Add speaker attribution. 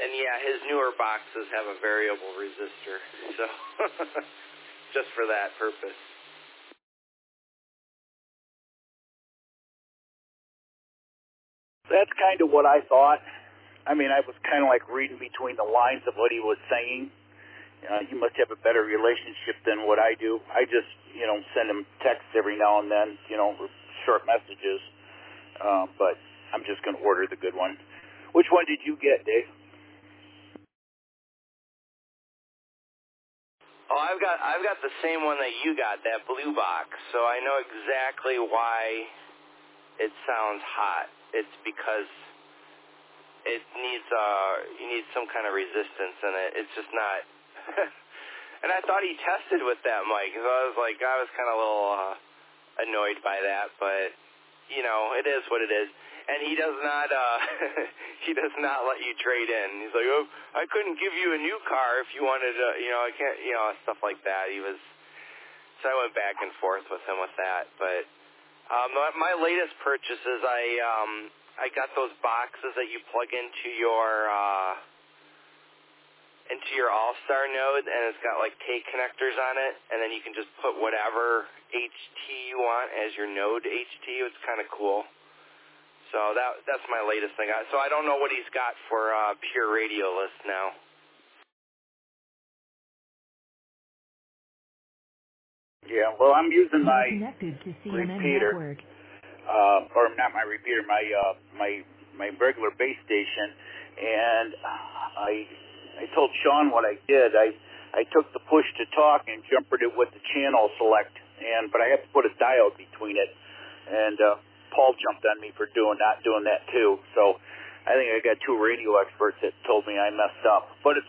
Speaker 1: And yeah, his newer boxes have a variable resistor, so just for that purpose.
Speaker 2: That's kind of what I thought. I mean, I was kind of like reading between the lines of what he was saying. You must have a better relationship than what I do. I just, send him texts every now and then, short messages. But I'm just going to order the good one. Which one did you get, Dave?
Speaker 1: Oh, I've got the same one that you got, that blue box. So I know exactly why it sounds hot. It's because it needs you need some kind of resistance in it. It's just not. And I thought he tested with that mic, so I was kind of a little annoyed by that, but it is what it is. And he does not he does not let you trade in. He's like, oh, I couldn't give you a new car if you wanted to, I can't, stuff like that. So I went back and forth with him with that. But my latest purchases, I got those boxes that you plug into your All-Star node, and it's got like K connectors on it, and then you can just put whatever HT you want as your node HT. It's kind of cool. So that's my latest thing. So I don't know what he's got for Pure Radio List now.
Speaker 2: Yeah, well, I'm using my repeater, or not my repeater, my regular base station, and I told Sean what I did. I took the push to talk and jumpered it with the channel select, but I have to put a diode between it, and Paul jumped on me for not doing that too. So I think I got two radio experts that told me I messed up, but it's